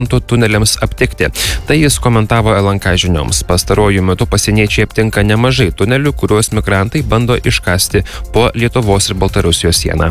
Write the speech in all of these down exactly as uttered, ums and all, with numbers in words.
tuneliams aptikti. Tai jis komentavo L N K žinioms. Pastaruoju metu pasieniečiai aptinka nemažai tunelių, kuriuos migrantai bando iškasti po Lietuvos ir Baltarusijos sieną.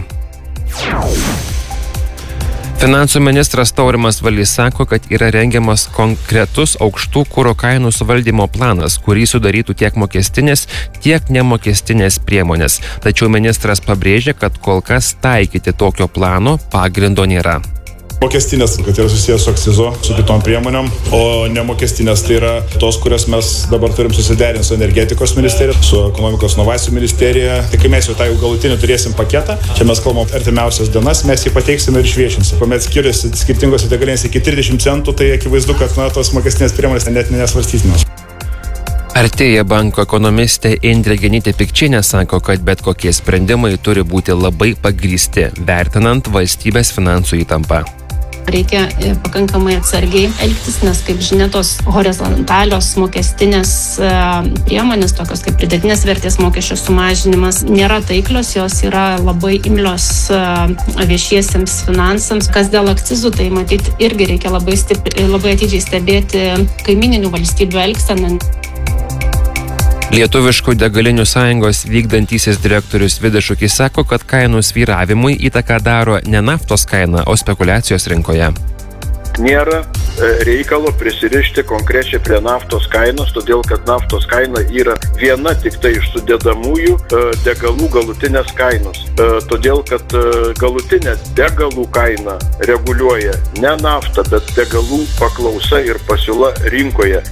Finansų ministras Taurimas Valys sako, kad yra rengiamas konkretus aukštų kuro kainų suvaldymo planas, kurį sudarytų tiek mokestinės, tiek nemokestinės priemonės. Tačiau ministras pabrėžė, kad kol kas taikyti tokio plano pagrindo nėra. Mokestinės, kad yra susijęs su akcizo, su kitom priemonėm, o nemokestinės tai yra tos, kurias mes dabar turim susiderinti su energetikos ministerija, su ekonomikos inovacijų ministerija. Tai kai mes jau tą jau galutinį turėsim paketą, čia mes kalbam artimiausias dienas, mes jį pateiksime ir išviešinsim. Kuomet skiriasi skirtingose degalinėse iki trisdešimt centų, tai akivaizdu, kad na, tos mokestinės priemonės net nesvarstytinos. Artėja banko ekonomistė Indrė Genytė-Pikčienė sako, kad bet kokie sprendimai turi būti labai pagrįsti, vertinant valstybės finansų įtampą. Reikia pakankamai atsargiai elgtis, nes, kaip žinia, tos horizontalios mokestinės priemonės, tokios kaip pridėtinės vertės mokesčio sumažinimas, nėra taiklios, jos yra labai imlios viešiesiems finansams. Kas dėl akcizų, tai matyti irgi reikia labai, stipri, labai atidžiai stebėti kaimininių valstybių elgseną. Lietuviškų degalinių sąjungos vykdantysis direktorius Vidas Šukys sako, kad kainų svyravimui įtaką daro ne naftos kaina, o spekulacijos rinkoje. Nėra reikalo prisirišti konkrečiai prie naftos kainos, todėl kad naftos kaina yra viena tik tai iš sudedamųjų degalų galutinės kainos. Todėl kad galutinę degalų kainą reguliuoja ne nafta, bet degalų paklausa ir pasiūla rinkoje.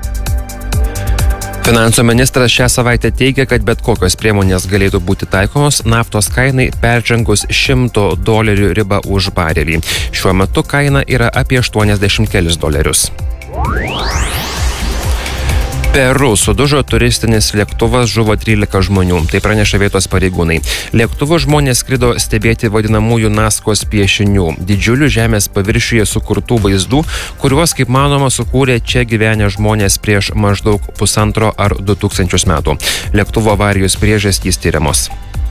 Finansų ministras šią savaitę teigia, kad bet kokios priemonės galėtų būti taikomos naftos kainai peržengus šimto dolerių ribą už barelį. Šiuo metu kaina yra apie aštuoniasdešimt kelis dolerius. Peru sudužo turistinis lėktuvas, žuvo trylika žmonių. Tai praneša vietos pareigūnai. Lėktuvu žmonės skrido stebėti vadinamųjų Naskos piešinių, didžiulių žemės paviršiuje sukurtų vaizdų, kuriuos, kaip manoma, sukūrė čia gyvenę žmonės prieš maždaug pusantro ar du tūkstančius metų. Lėktuvo avarijos priežastys tyriamos.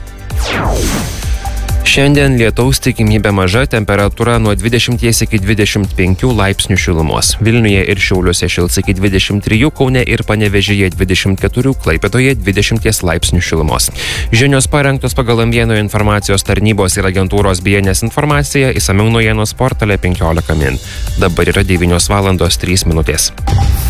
Šiandien lietaus tikimybė maža, temperatūra nuo dvidešimt iki dvidešimt penkių laipsnių šilumos. Vilniuje ir Šiauliuose šils iki dvidešimt trijų, Kaune ir Panevėžyje dvidešimt keturių, Klaipėdoje dvidešimt laipsnių šilumos. Žinios parengtos pagal M vienas informacijos tarnybos ir agentūros B N S informaciją, išsamiau naujienos portale penkiolika min. Dabar yra devynios valandos trys minutės.